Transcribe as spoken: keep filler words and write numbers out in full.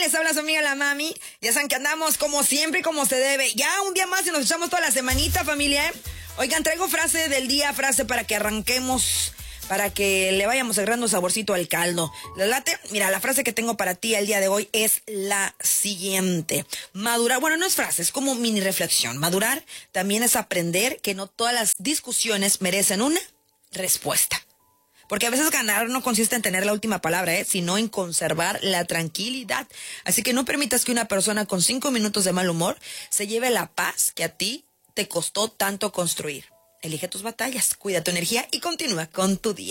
Les habla su amiga la Mami. Ya saben que andamos como siempre y como se debe. Ya un día más y nos echamos toda la semanita, familia, ¿eh? Oigan, traigo frase del día, frase para que arranquemos, para que le vayamos agarrando saborcito al caldo. ¿Les late? Mira, la frase que tengo para ti el día de hoy es la siguiente. Madurar, bueno, no es frase, es como mini reflexión. Madurar también es aprender que no todas las discusiones merecen una respuesta. Porque a veces ganar no consiste en tener la última palabra, ¿eh? sino en conservar la tranquilidad. Así que no permitas que una persona con cinco minutos de mal humor se lleve la paz que a ti te costó tanto construir. Elige tus batallas, cuida tu energía y continúa con tu día.